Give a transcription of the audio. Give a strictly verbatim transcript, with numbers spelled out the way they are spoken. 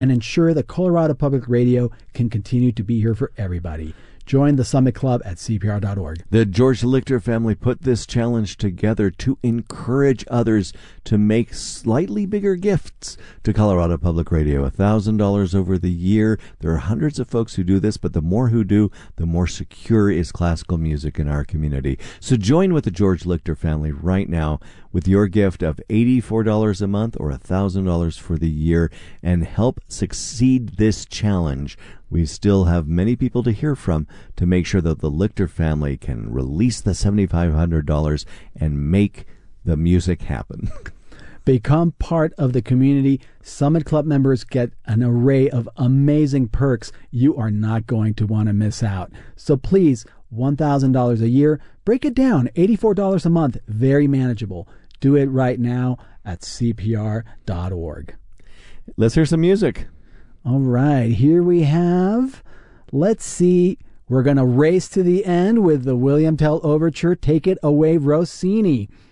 and ensure that Colorado Public Radio can continue to be here for everybody. Join the Summit Club at C P R dot org. The George Lichter family put this challenge together to encourage others to make slightly bigger gifts to Colorado Public Radio. one thousand dollars over the year. There are hundreds of folks who do this, but the more who do, the more secure is classical music in our community. So join with the George Lichter family right now with your gift of eighty-four dollars a month or one thousand dollars for the year and help succeed this challenge. We still have many people to hear from to make sure that the Lichter family can release the seven thousand five hundred dollars and make the music happen. Become part of the community. Summit Club members get an array of amazing perks you are not going to want to miss out. So please, one thousand dollars a year, break it down, eighty-four dollars a month, very manageable. Do it right now at C P R dot org. Let's hear some music. All right, here we have, let's see, we're going to race to the end with the William Tell Overture, Take It Away, Rossini.